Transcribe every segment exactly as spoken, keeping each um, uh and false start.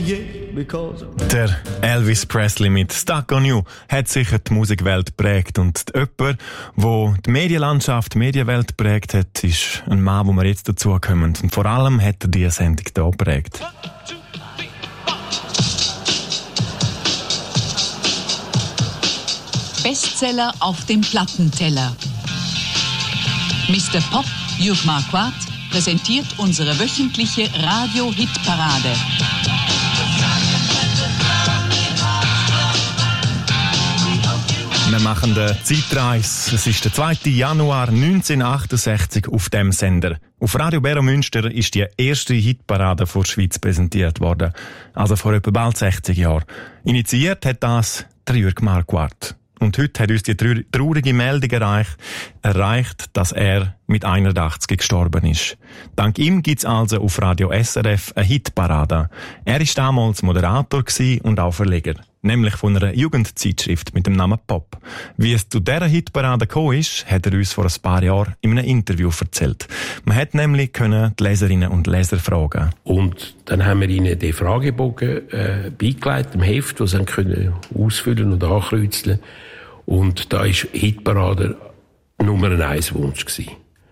Der Elvis Presley mit Stuck on You hat sicher die Musikwelt geprägt. Und jemand, der die Medienlandschaft, die Medienwelt geprägt hat, ist ein Mann, wo wir jetzt dazukommen. Und vor allem hat er diese Sendung hier geprägt. Bestseller auf dem Plattenteller. Mister Pop, Hugh Marquardt, präsentiert unsere wöchentliche Radio-Hit-Parade. Wir machen eine Zeitreise. Es ist der zweite Januar neunzehnhundertachtundsechzig auf dem Sender. Auf Radio Bero Münster ist die erste Hitparade vor der Schweiz präsentiert worden. Also vor etwa bald sechzig Jahren. Initiiert hat das der Jürg Marquardt. Und heute hat uns die traurige Meldung erreicht, erreicht, dass er mit einundachtzig gestorben ist. Dank ihm gibt's also auf Radio S R F eine Hitparade. Er war damals Moderator und auch Verleger. Nämlich von einer Jugendzeitschrift mit dem Namen Pop. Wie es zu dieser Hitparade gekommen ist, hat er uns vor ein paar Jahren in einem Interview erzählt. Man hat nämlich können die Leserinnen und Leser fragen. Und dann haben wir ihnen den Fragebogen äh, beigelegt, im Heft, das sie können ausfüllen und ankreuzeln. Und da war Hitparade Nummer eins Wunsch gewesen.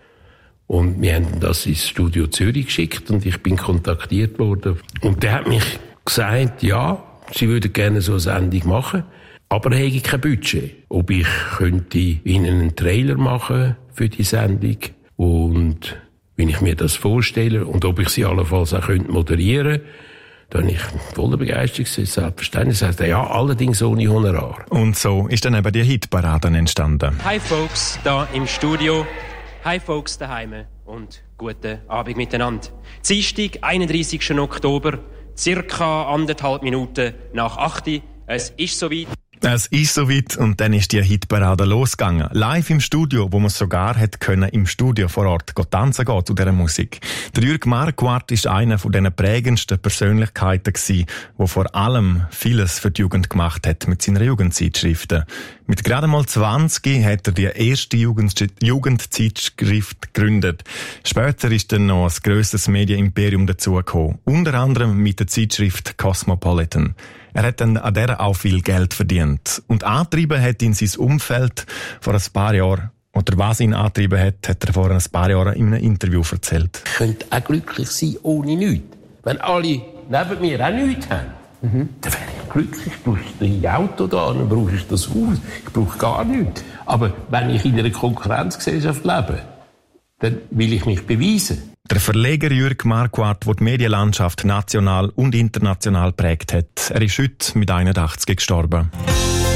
Und wir haben das ins Studio Zürich geschickt und ich bin kontaktiert worden. Und der hat mich gesagt, ja, sie würden gerne so eine Sendung machen, aber er hätte kein Budget. Ob ich könnte ihnen einen Trailer machen für die Sendung und wenn ich mir das vorstelle und ob ich sie allenfalls auch könnte moderieren könnte. Da war ich voller Begeisterung, selbstverständlich. Er sagte, ja, allerdings ohne Honorar. Und so ist dann eben die Hitparade entstanden. Hi Folks, da im Studio. Hi Folks daheim und guten Abend miteinander. Dienstag, einunddreissigsten Oktober, circa anderthalb Minuten nach acht. Es ist soweit. Es ist soweit und dann ist die Hitparade losgegangen. Live im Studio, wo man sogar hätte können im Studio vor Ort tanzen gehen zu dieser Musik. Der Jürg Marquardt ist einer von den prägendsten Persönlichkeiten gewesen, der vor allem vieles für die Jugend gemacht hat mit seiner Jugendzeitschriften. Mit gerade mal zwanzig hat er die erste Jugend- Jugendzeitschrift gegründet. Später ist dann noch ein grösseres Medienimperium dazugekommen. Unter anderem mit der Zeitschrift Cosmopolitan. Er hat dann an der auch viel Geld verdient. Und angetrieben hat ihn sein Umfeld vor ein paar Jahren. Oder was ihn angetrieben hat, hat er vor ein paar Jahren in einem Interview erzählt. Ich könnte auch glücklich sein ohne nichts. Wenn alle neben mir auch nichts haben, mhm. dann wäre ich glücklich. Du brauchst ein Auto da, dann brauchst du das Haus. Ich brauche gar nichts. Aber wenn ich in einer Konkurrenzgesellschaft lebe, dann will ich mich beweisen. Der Verleger Jürg Marquardt, der die Medienlandschaft national und international prägt hat. Er ist heute mit einundachtzig gestorben.